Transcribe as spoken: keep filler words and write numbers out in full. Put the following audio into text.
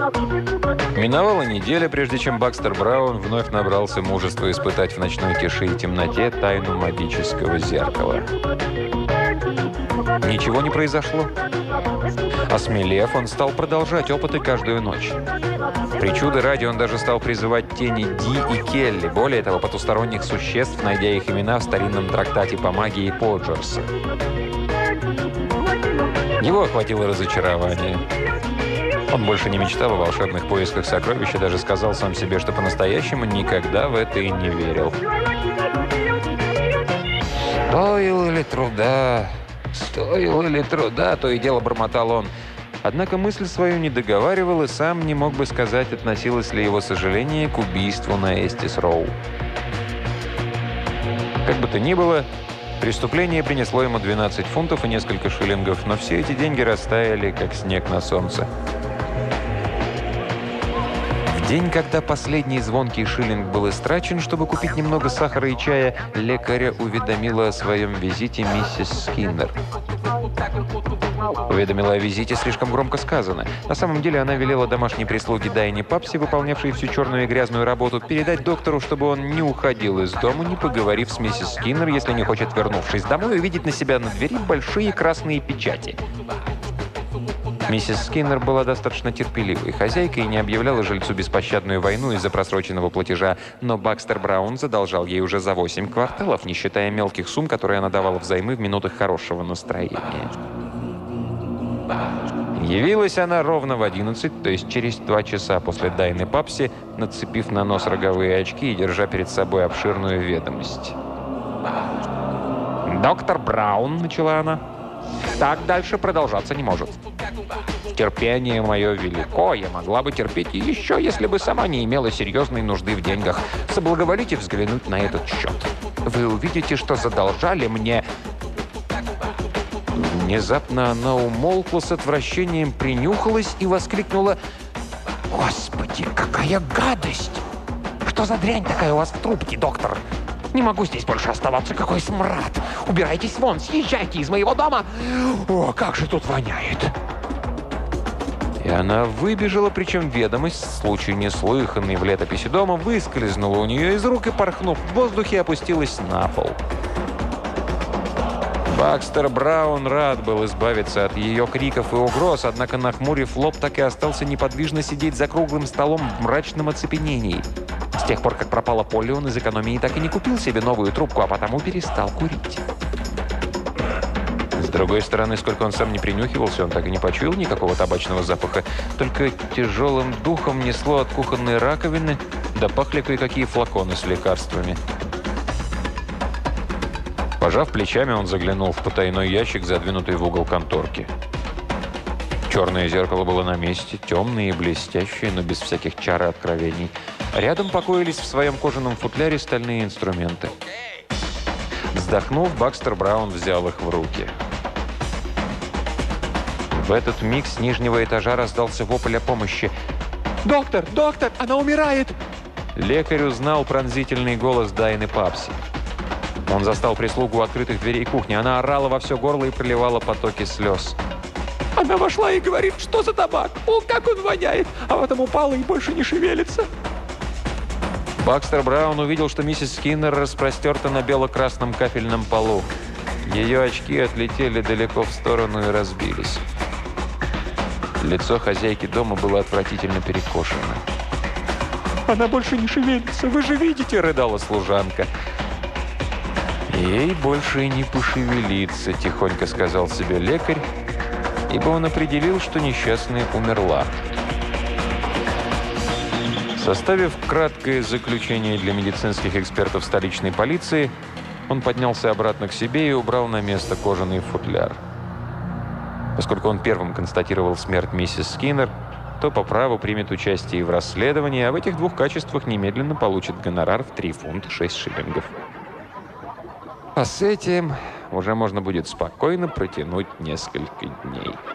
Миновала неделя, прежде чем Бакстер Браун вновь набрался мужества испытать в ночной тиши и темноте тайну магического зеркала. Ничего не произошло. Осмелев, он стал продолжать опыты каждую ночь. Причуды ради он даже стал призывать тени Ди и Келли, более того, потусторонних существ, найдя их имена в старинном трактате по магии Поджерса. Его охватило разочарование. Он больше не мечтал о волшебных поисках сокровищ и даже сказал сам себе, что по-настоящему никогда в это и не верил. «Стоило ли труда? Стоило ли труда?» — то и дело бормотал он. Однако мысль свою не договаривал и сам не мог бы сказать, относилось ли его сожаление к убийству на Эстис Роу. Как бы то ни было, преступление принесло ему двенадцать фунтов и несколько шиллингов, но все эти деньги растаяли, как снег на солнце. В день, когда последний звонкий шиллинг был истрачен, чтобы купить немного сахара и чая, лекаря уведомила о своем визите миссис Скиннер. Уведомила о визите слишком громко сказано. На самом деле она велела домашней прислуге Дайне Папси, выполнявшей всю черную и грязную работу, передать доктору, чтобы он не уходил из дома, не поговорив с миссис Скиннер, если не хочет, вернувшись домой, увидеть на себя на двери большие красные печати. Миссис Скиннер была достаточно терпеливой хозяйкой и не объявляла жильцу беспощадную войну из-за просроченного платежа, но Бакстер Браун задолжал ей уже за восемь кварталов, не считая мелких сумм, которые она давала взаймы в минутах хорошего настроения. Явилась она ровно в одиннадцать, то есть через два часа после Дайны Папси, нацепив на нос роговые очки и держа перед собой обширную ведомость. «Доктор Браун», — начала она, — «так дальше продолжаться не может. Терпение мое велико, я могла бы терпеть и еще, если бы сама не имела серьезной нужды в деньгах. Соблаговолите взглянуть на этот счет. Вы увидите, что задолжали мне...» Внезапно она умолкла, с отвращением принюхалась и воскликнула: «Господи, какая гадость! Что за дрянь такая у вас в трубке, доктор? Не могу здесь больше оставаться, какой смрад! Убирайтесь вон, съезжайте из моего дома! О, как же тут воняет!» И она выбежала, причем ведомость, случай неслыханный в летописи дома, выскользнула у нее из рук и, порхнув в воздухе, опустилась на пол. Бакстер Браун рад был избавиться от ее криков и угроз, однако, нахмурив лоб, так и остался неподвижно сидеть за круглым столом в мрачном оцепенении. С тех пор, как пропала Полли, он из экономии так и не купил себе новую трубку, а потому перестал курить. С другой стороны, сколько он сам не принюхивался, он так и не почуял никакого табачного запаха. Только тяжелым духом несло от кухонной раковины, да пахли кое-какие флаконы с лекарствами. Пожав плечами, он заглянул в потайной ящик, задвинутый в угол конторки. Черное зеркало было на месте, темное и блестящее, но без всяких чар и откровений. Рядом покоились в своем кожаном футляре стальные инструменты. Вздохнув, Бакстер Браун взял их в руки. В этот миг с нижнего этажа раздался вопль о помощи. «Доктор! Доктор! Она умирает!» Лекарь узнал пронзительный голос Дайны Папси. Он застал прислугу у открытых дверей кухни. Она орала во все горло и проливала потоки слез. «Она вошла и говорит, что за табак? О, как он воняет! А потом упала и больше не шевелится!» Бакстер Браун увидел, что миссис Скиннер распростерта на бело-красном кафельном полу. Ее очки отлетели далеко в сторону и разбились. Лицо хозяйки дома было отвратительно перекошено. «Она больше не шевелится, вы же видите!» — рыдала служанка. «Ей больше и не пошевелиться», — тихонько сказал себе лекарь, ибо он определил, что несчастная умерла. Составив краткое заключение для медицинских экспертов столичной полиции, он поднялся обратно к себе и убрал на место кожаный футляр. Поскольку он первым констатировал смерть миссис Скиннер, то по праву примет участие в расследовании, а в этих двух качествах немедленно получит гонорар в три фунта шесть шиллингов. А с этим уже можно будет спокойно протянуть несколько дней.